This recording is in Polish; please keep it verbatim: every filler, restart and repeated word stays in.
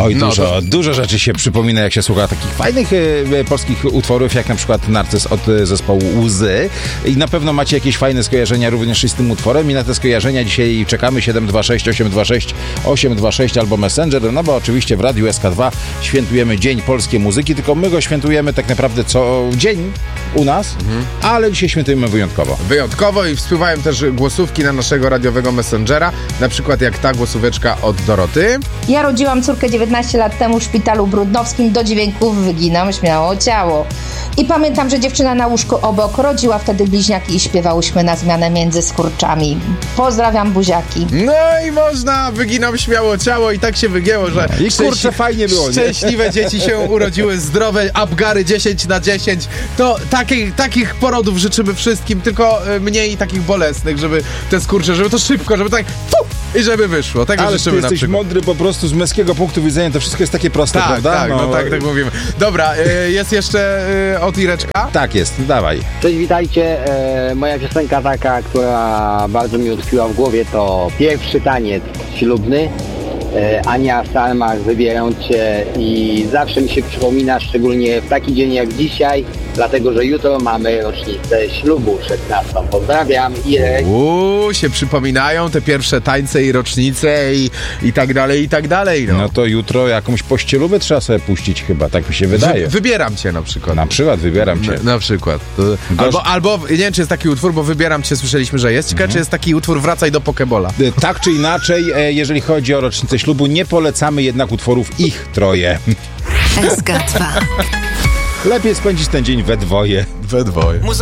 Oj, No, dużo, to... dużo rzeczy się przypomina, jak się słucha takich fajnych e, polskich utworów, jak na przykład Narcyz od e, zespołu Łzy. I na pewno macie jakieś fajne skojarzenia również z tym utworem i na te skojarzenia dzisiaj czekamy. Siedem dwa sześć osiem dwa sześć osiem dwa sześć albo Messenger, no bo oczywiście w Radiu S K dwa świętujemy Dzień Polskiej Muzyki, tylko my go świętujemy tak naprawdę co dzień u nas, mhm. ale dzisiaj świętujemy wyjątkowo. Wyjątkowo i wpływają też głosówki na naszego radiowego Messengera, na przykład jak ta głosóweczka od Doroty. Ja rodziłam córkę dziewiętnaście lat temu w szpitalu brudnowskim, do dźwięków wyginam śmiało ciało. I pamiętam, że dziewczyna na łóżku obok rodziła wtedy bliźniaki i śpiewałyśmy na zmianę między skurczami. Pozdrawiam, buziaki. No i można, wyginam śmiało ciało i tak się wygięło, że no, i kurczę, fajnie było, nie? Szczęśliwe dzieci się urodziły, zdrowe, Apgary dziesięć na dziesięć. To takich, takich porodów życzymy wszystkim, tylko mniej takich bolesnych, żeby te skurcze, żeby to szybko, żeby tak fu, i żeby wyszło. Tego ale życzymy ty jesteś mądry po prostu z męskiego punktu widzenia, to wszystko jest takie proste, tak, prawda? Tak, no, no tak, tak mówimy. Dobra, y, jest jeszcze y, od Ireczka? Tak jest, dawaj. Cześć, witajcie. E, moja piosenka taka, która bardzo mi utkwiła w głowie, to Pierwszy taniec ślubny. E, Ania w Salmach, Wybieram Cię i zawsze mi się przypomina, szczególnie w taki dzień jak dzisiaj, dlatego, że jutro mamy rocznicę ślubu szesnastą. Pozdrawiam, Irek. Uuu, się przypominają te pierwsze tańce i rocznice i, i tak dalej, i tak dalej. No, no to jutro jakąś pościelówę trzeba sobie puścić chyba, tak mi się wydaje. Wy, wybieram Cię na przykład. Na przykład Wybieram Cię. Na, na przykład. To, albo, albo, nie wiem, czy jest taki utwór, bo Wybieram Cię, słyszeliśmy, że jest. Ciekawe, mhm. czy jest taki utwór Wracaj do Pokebola. Tak czy inaczej, jeżeli chodzi o rocznicę ślubu, nie polecamy jednak utworów ich troje. S K dwa. Lepiej spędzić ten dzień we dwoje. We dwoje.